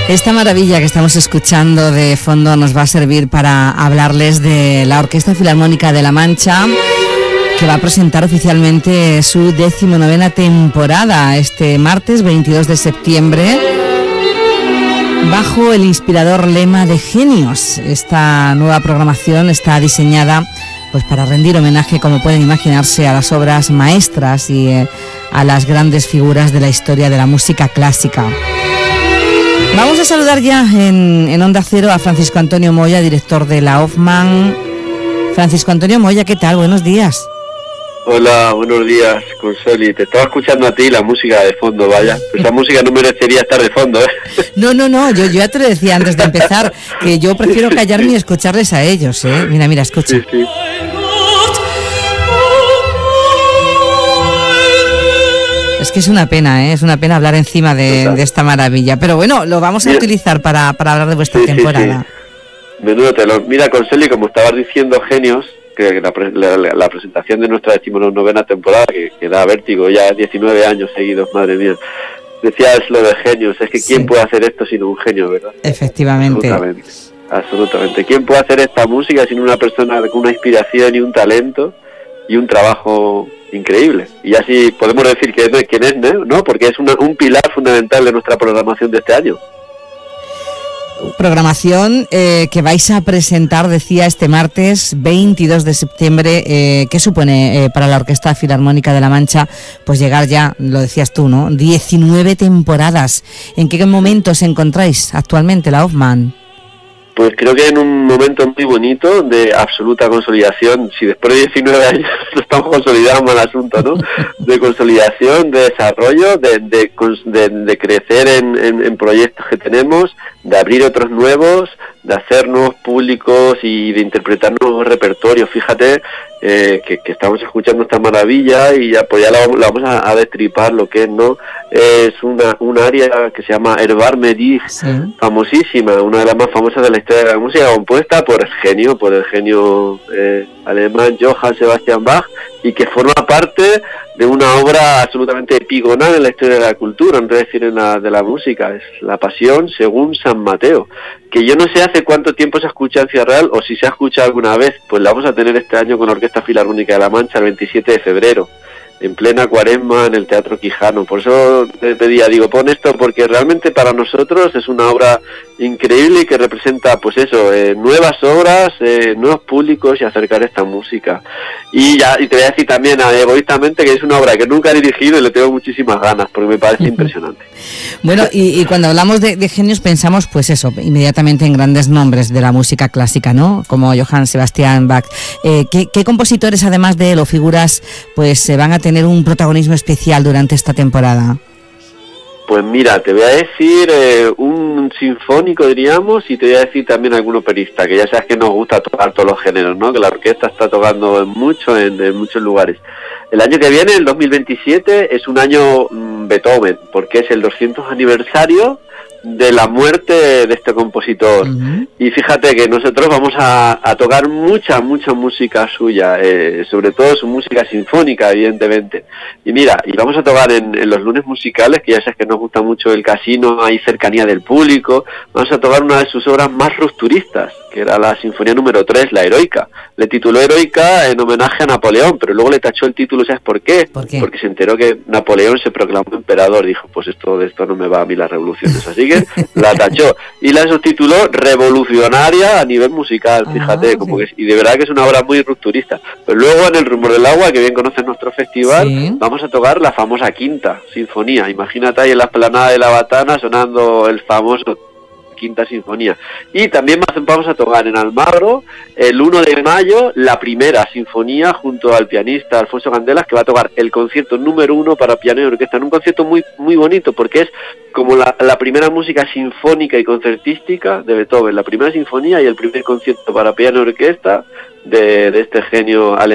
Esta maravilla que estamos escuchando de fondo nos va a servir para hablarles de la Orquesta Filarmónica de La Mancha, que va a presentar oficialmente su 19ª temporada este martes 22 de septiembre, bajo el inspirador lema de Genios. Esta nueva programación está diseñada pues para rendir homenaje, como pueden imaginarse, a las obras maestras y a las grandes figuras de la historia de la música clásica. Vamos a saludar ya en Onda Cero a Francisco Antonio Moya, director de la Hoffmann. Francisco Antonio Moya, ¿qué tal? Buenos días. Hola, buenos días, Consoli. Te estaba escuchando a ti la música de fondo, vaya. Pues esa música no merecería estar de fondo, ¿eh? No, yo ya te lo decía antes de empezar, que yo prefiero callarme y escucharles a ellos, ¿eh? Mira, escucha. Sí. Es que es una pena hablar encima de esta maravilla. Pero bueno, lo vamos a utilizar para hablar de vuestra temporada. Sí. Menudo telón. Mira, Consoli, como estabas diciendo, Genios, que la presentación de nuestra 19ª temporada, que da vértigo, ya 19 años seguidos, madre mía. Decías lo de Genios, es que ¿quién puede hacer esto sin un genio, verdad? Efectivamente. Absolutamente. ¿Quién puede hacer esta música sin una persona con una inspiración y un talento y un trabajo increíble? Y así podemos decir quién es, ¿no? Porque es un pilar fundamental de nuestra programación de este año. Programación que vais a presentar, decía, este martes 22 de septiembre. ¿Qué supone para la Orquesta Filarmónica de La Mancha pues llegar ya, lo decías tú, ¿no? 19 temporadas. ¿En qué momento os encontráis actualmente la Hoffmann? Pues creo que en un momento muy bonito de absoluta consolidación. Si después de 19 años no estamos consolidados, mal asunto, ¿no? De consolidación, de desarrollo, de crecer en proyectos que tenemos, de abrir otros nuevos, de hacer nuevos públicos y de interpretar nuevos repertorios. Fíjate que estamos escuchando esta maravilla y ya la vamos a destripar lo que es, ¿no? Es un área que se llama Herbar Medig, sí, famosísima, una de las más famosas de la historia de la música, compuesta por el genio alemán Johann Sebastian Bach, y que forma parte de una obra absolutamente epigonal en la historia de la cultura, no decir de la música. Es la Pasión según San Mateo, que yo no sé hace cuánto tiempo se ha escuchado en Ciudad Real, o si se ha escuchado alguna vez. Pues la vamos a tener este año con la Orquesta Filarmónica de La Mancha el 27 de febrero, en plena Cuaresma, en el Teatro Quijano. Por eso te pedía, pon esto, porque realmente para nosotros es una obra increíble y que representa, pues eso, nuevas obras, nuevos públicos y acercar esta música. Y te voy a decir también, egoístamente, que es una obra que nunca he dirigido y le tengo muchísimas ganas, porque me parece impresionante. Bueno, y cuando hablamos de genios pensamos, pues eso, inmediatamente en grandes nombres de la música clásica, ¿no? Como Johann Sebastian Bach. ¿Qué compositores, además de él, o figuras, pues se van a tener un protagonismo especial durante esta temporada? Pues mira, te voy a decir un sinfónico, diríamos, y te voy a decir también algún operista, que ya sabes que nos gusta tocar todos los géneros, ¿no? Que la orquesta está tocando en muchos lugares. El año que viene, el 2027, es un año Beethoven, porque es el 200 aniversario de la muerte de este compositor. Uh-huh. Y fíjate que nosotros vamos a tocar mucha música suya, sobre todo su música sinfónica, evidentemente. Y mira, y vamos a tocar en los lunes musicales, que ya sabes que nos gusta mucho el casino, hay cercanía del público. Vamos a tocar una de sus obras más rupturistas, que era la Sinfonía número 3, la Heroica. Le tituló Heroica en homenaje a Napoleón, pero luego le tachó el título, ¿sabes por qué? ¿Por qué? Porque se enteró que Napoleón se proclamó emperador. Dijo, pues de esto no me va a mí las revoluciones. Así que la tachó y la subtituló revolucionaria a nivel musical, fíjate, como sí. Y de verdad que es una obra muy rupturista. Pero luego en el Rumor del Agua, que bien conoces nuestro festival, sí, vamos a tocar la famosa Quinta Sinfonía. Imagínate ahí en la explanada de La Batana sonando el famoso Quinta Sinfonía. Y también vamos a tocar en Almagro el 1 de mayo la primera sinfonía junto al pianista Alfonso Candelas, que va a tocar el concierto número 1 para piano y orquesta, en un concierto muy bonito, porque es como la primera música sinfónica y concertística de Beethoven, la primera sinfonía y el primer concierto para piano y orquesta de este genio alemán.